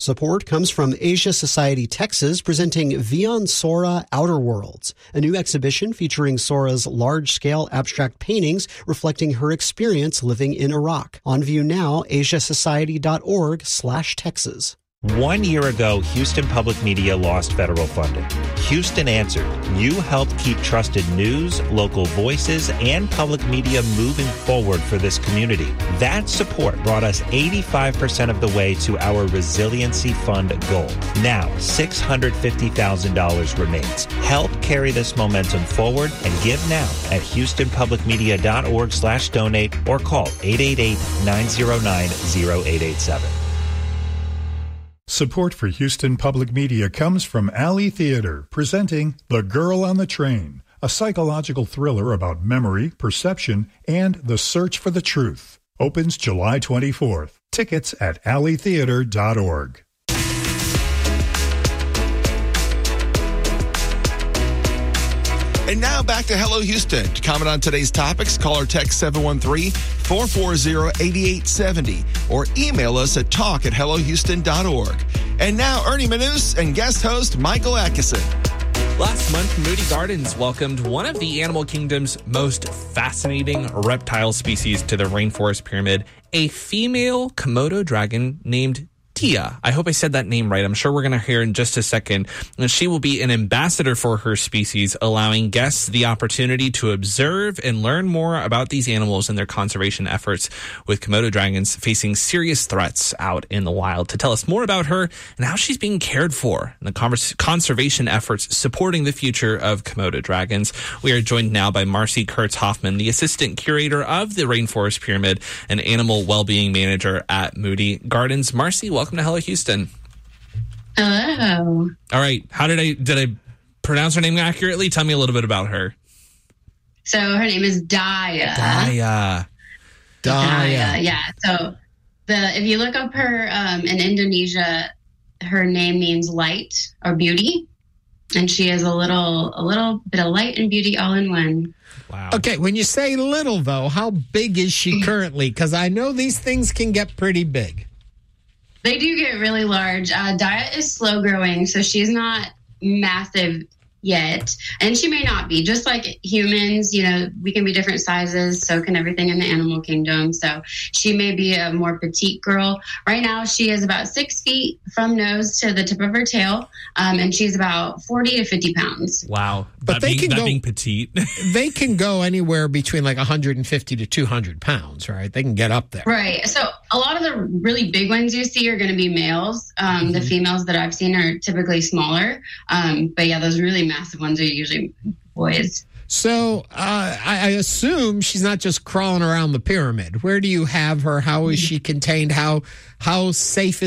Support comes from Asia Society Texas, presenting Vion Sora Outer Worlds, a new exhibition featuring Sora's large-scale abstract paintings reflecting her experience living in Iraq. On view now, asiasociety.org/Texas. 1 year ago, Houston Public Media lost federal funding. Houston answered. You helped keep trusted news, local voices, and public media moving forward for this community. That support brought us 85% of the way to our Resiliency Fund goal. Now, $650,000 remains. Help carry this momentum forward and give now at houstonpublicmedia.org/donate or call 888-909-0887. Support for Houston Public Media comes from Alley Theater, presenting The Girl on the Train, a psychological thriller about memory, perception, and the search for the truth. Opens July 24th. Tickets at alleytheater.org. And now back to Hello Houston. To comment on today's topics, call or text 713-440-8870 or email us at talk@hellohouston.org. And now Ernie Manous and guest host Michael Atkinson. Last month, Moody Gardens welcomed one of the animal kingdom's most fascinating reptile species to the Rainforest Pyramid, a female Komodo dragon named Tia. I hope I said that name right. I'm sure we're going to hear in just a second. And she will be an ambassador for her species, allowing guests the opportunity to observe and learn more about these animals and their conservation efforts, with Komodo dragons facing serious threats out in the wild. To tell us more about her and how she's being cared for and the conservation efforts supporting the future of Komodo dragons, we are joined now by Marcy Kurtz-Hoffman, the assistant curator of the Rainforest Pyramid and animal well-being manager at Moody Gardens. Marcy, welcome to Hello Houston. Hello. All right. How did I pronounce her name accurately? Tell me a little bit about her. So her name is Daya. Daya. Yeah. So if you look up her in Indonesia, her name means light or beauty, and she is a little bit of light and beauty all in one. Wow. Okay, when you say little though, how big is she currently? Because I know these things can get pretty big. They do get really large. Daya is slow growing, so she's not massive yet. And she may not be. Just like humans, we can be different sizes. So can everything in the animal kingdom. So she may be a more petite girl. Right now, she is about 6 feet from nose to the tip of her tail. And she's about 40 to 50 pounds. Wow. But being petite. They can go anywhere between like 150 to 200 pounds, right? They can get up there. Right. So a lot of the really big ones you see are going to be males. The females that I've seen are typically smaller. But yeah, those really massive ones are usually boys. So I assume she's not just crawling around the pyramid. Where do you have her? How is she contained? How safe is